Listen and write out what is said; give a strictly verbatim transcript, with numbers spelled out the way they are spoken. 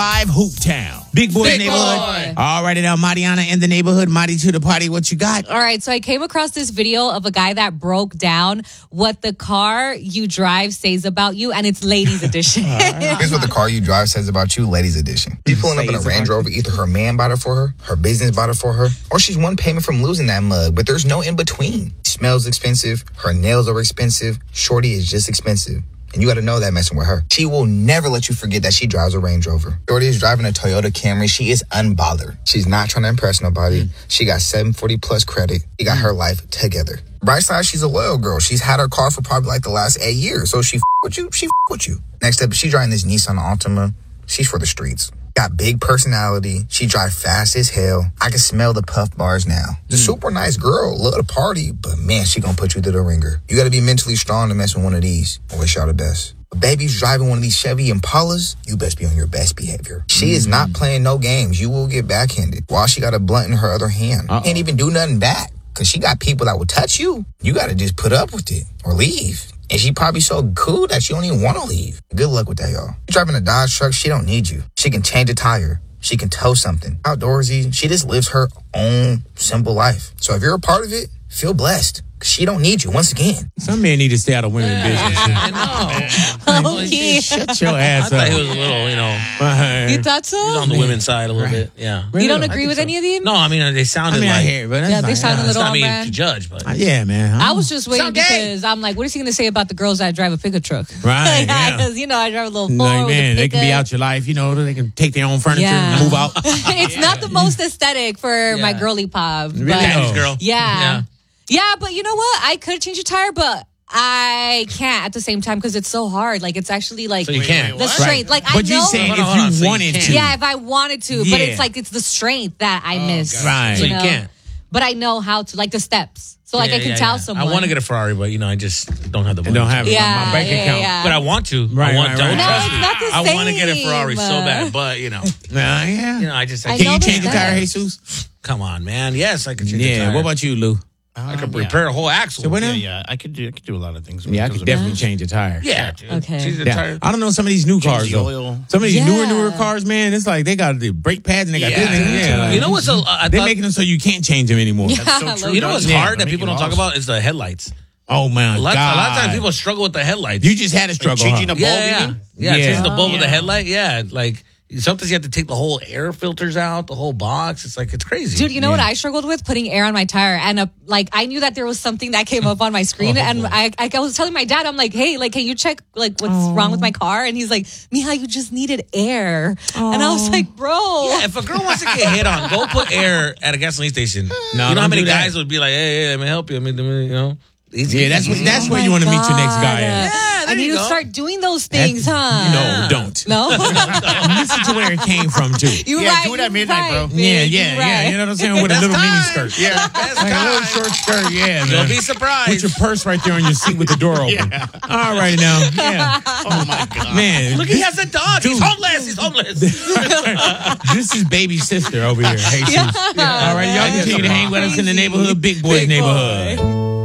Five Hoop Town. Big Boy's Big neighborhood. Boy. All right, now, Mariana in the neighborhood. Marty to the party. What you got? All right, so I came across this video of a guy that broke down what the car you drive says about you, and it's ladies edition. Here's what the car you drive says about you, ladies edition. She's pulling up in a Range Rover. Either her man bought it for her, her business bought it for her, or she's one payment from losing that mug, but there's no in between. She smells expensive. Her nails are expensive. Shorty is just expensive. And you got to know that messing with her. She will never let you forget that she drives a Range Rover. Shorty is driving a Toyota Camry. She is unbothered. She's not trying to impress nobody. Mm. She got seven forty plus credit. She got mm. her life together. Bright side, she's a loyal girl. She's had her car for probably like the last eight years. So she f- with you, she f- with you. Next up, she's driving this Nissan Altima. She's for the streets. Got big personality. She drive fast as hell. I can smell the puff bars now. The mm. super nice girl. Love to party. But man, she gonna put you through the ringer. You gotta be mentally strong to mess with one of these. I wish y'all the best. A baby's driving one of these Chevy Impalas. You best be on your best behavior. She mm. is not playing no games. You will get backhanded. While she got a blunt in her other hand. Uh-oh. Can't even do nothing back. Cause she got people that will touch you. You gotta just put up with it or leave. And she probably so cool that she don't even want to leave. Good luck with that, y'all. You're driving a Dodge truck, she don't need you. She can change a tire. She can tow something. Outdoorsy, she just lives her own simple life. So if you're a part of it, feel blessed. She don't need you, once again. Some men need to stay out of women's yeah, business. I know. Okay. Shut your ass I up. thought he was a little, you know. You thought so? He's on the women's side a little Right. bit, yeah. You don't agree with so. any of these? No, I mean, they sounded I mean, like... I hear it, but that's yeah, they like, sound uh, a little I mean, on-brand. to judge, but... Uh, yeah, man. I was just waiting Sound gay. because I'm like, what is he going to say about the girls that drive a pickup truck? Right, yeah. Because, you know, I drive a little Ford Like, with man, a they can be pickup. out your life, you know, they can take their own furniture Yeah. and move out. It's not the most aesthetic for my girly pop. Really? But Daddy's girl. yeah. Yeah. Yeah, but you know what? I could change a tire, but I can't at the same time because it's so hard. Like, it's actually like So you can't. the strength. Like, But I you know. saying Hold if on, hold on, you so you wanted can't. to. Yeah, if I wanted to, but Yeah. it's like it's the strength that I miss. Right. So you know? can't. But I know how to, like the steps. So like Yeah, I can yeah, tell yeah. someone. I want to get a Ferrari, but, you know, I just don't have the I money. don't have it. Yeah, My bank yeah, account. yeah. But I want to. Right, I want right, to. right. No, Trust it's me. not the I want to get a same. Ferrari so bad, but, you know. Uh, yeah. You know, I just... I I Can know you the change the tire, steps. Jesus? Come on, man. Yes, I can change the Yeah. tire. What about you, Lou? I could Um, repair a whole axle. So what Yeah, now? yeah, I could do, I could do a lot of things. Yeah, I could definitely change a tire. Yeah, dude. Okay. Change the Yeah. tire. I don't know some of these new cars the though. oil. Some of these Yeah. newer newer cars, man, it's like they got the brake pads and they got Yeah. this and yeah, like, You know what's a... I they're thought, making them so you can't change them anymore. Yeah, so true. like- you know what's Yeah. hard that Make people it don't talk awesome. about is the headlights. Oh my A lot, god! a lot of times people struggle with the headlights. you just had to struggle. changing huh? the yeah, bulb, yeah, you yeah. mean? yeah, Yeah. Changing the bulb of the Yeah. headlight. Yeah, like sometimes you have to take the whole air filters out, the whole box. It's like it's crazy. Dude, you know what I struggled with? Putting air on my tire. And uh, like, I knew that there was something that came up on my screen. Oh, and boy. I, I was telling my dad, I'm like, hey, like, can you check like what's wrong with my car? And he's like, Mija, you just needed air. And I was like, bro. Yeah, if a girl wants to get hit on, go put air at a gasoline station. No, you know how don't many do that. guys would be like, hey, hey, let me help you. I mean, you know. Easy. Yeah, that's what, that's Oh where my you want to meet your next God. guy at. Yeah, there I need you to go. start doing those things, That's- huh? No, don't. No? Listen to where it came from too. you Yeah, right. do it at you midnight, right, bro. babe, Yeah, you yeah, right. yeah. You know what I'm saying? With a Best little mini time. skirt. Yeah, Best like a little time. short skirt. Yeah, You'll man. be surprised. With your purse right there on your seat with the door open. All right now. Yeah. Oh my god. Man, Look, he has a dog. He's Dude. homeless. He's homeless. this is baby sister over here. Hey, Sus. All right, y'all continue to hang with us in the neighborhood, Big Boys Big neighborhood. boy.